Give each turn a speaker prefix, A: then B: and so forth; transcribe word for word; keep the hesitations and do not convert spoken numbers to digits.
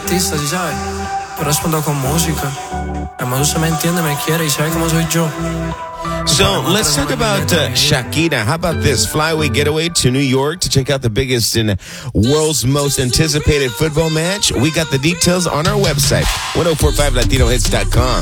A: artista, ¿sí sabes? Pero respondo con música. Además, usted me entiende, me quiere y sabe cómo soy yo.
B: So let's talk about uh, Shakira. How about this flyaway getaway to New York to check out the biggest and world's most anticipated football match? We got the details on our website, ten forty-five latino hits dot com.